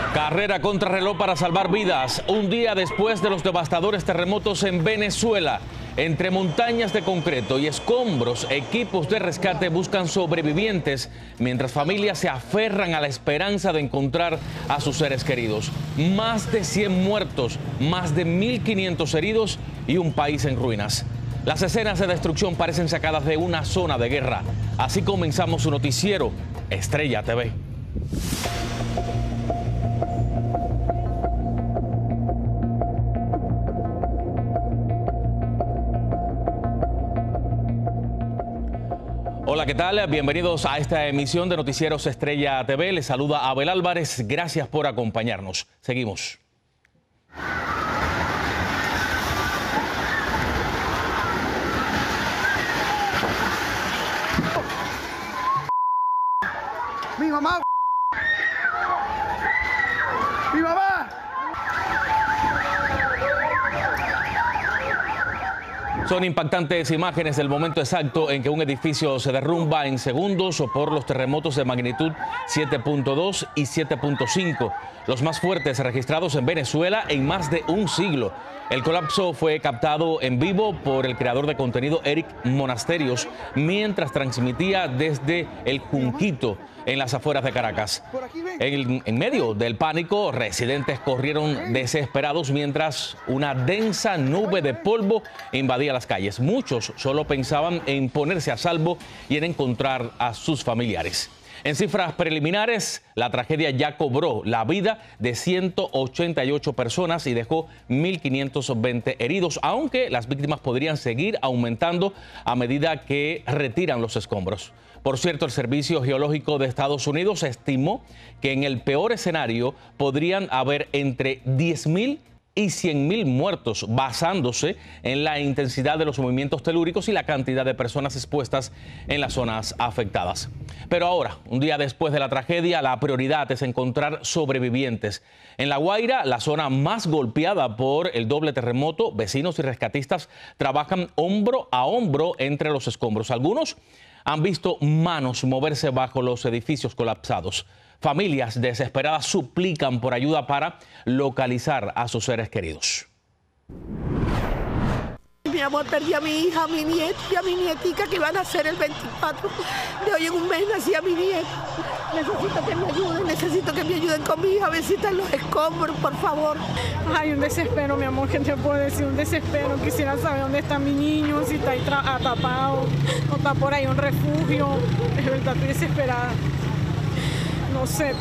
Carrera contrarreloj para salvar vidas. Un día después de los devastadores terremotos en Venezuela. Entre montañas de concreto y escombros, equipos de rescate buscan sobrevivientes, mientras familias se aferran a la esperanza de encontrar a sus seres queridos. Más de 100 muertos, más de 1.500 heridos y un país en ruinas. Las escenas de destrucción parecen sacadas de una zona de guerra. Así comenzamos su noticiero, Estrella TV. Hola, ¿qué tal? Bienvenidos a esta emisión de Noticieros Estrella TV. Les saluda Abel Álvarez. Gracias por acompañarnos. Seguimos. ¡Mi mamá! ¡Mi mamá! Son impactantes imágenes del momento exacto en que un edificio se derrumba en segundos por los terremotos de magnitud 7.2 y 7.5, los más fuertes registrados en Venezuela en más de un siglo. El colapso fue captado en vivo por el creador de contenido Eric Monasterios mientras transmitía desde el Junquito, en las afueras de Caracas. En medio del pánico, residentes corrieron desesperados mientras una densa nube de polvo invadía las calles. Muchos solo pensaban en ponerse a salvo y en encontrar a sus familiares. En cifras preliminares, la tragedia ya cobró la vida de 188 personas y dejó 1.520 heridos, aunque las víctimas podrían seguir aumentando a medida que retiran los escombros. Por cierto, el Servicio Geológico de Estados Unidos estimó que en el peor escenario podrían haber entre 10.000 y 100.000 muertos, basándose en la intensidad de los movimientos telúricos y la cantidad de personas expuestas en las zonas afectadas. Pero ahora, un día después de la tragedia, la prioridad es encontrar sobrevivientes. En La Guaira, la zona más golpeada por el doble terremoto, vecinos y rescatistas trabajan hombro a hombro entre los escombros. Algunos han visto manos moverse bajo los edificios colapsados. Familias desesperadas suplican por ayuda para localizar a sus seres queridos. Mi amor, perdí a mi hija, a mi nieta y a mi nietica que van a nacer el 24 de hoy. En un mes nací a mi nieta. Necesito que me ayuden con mi hija a visitar los escombros, por favor. Ay, un desespero, mi amor, ¿qué te puedo decir? Un desespero. Quisiera saber dónde está mi niño, si está ahí atrapado, o está por ahí un refugio. Es verdad, estoy desesperada. No sé.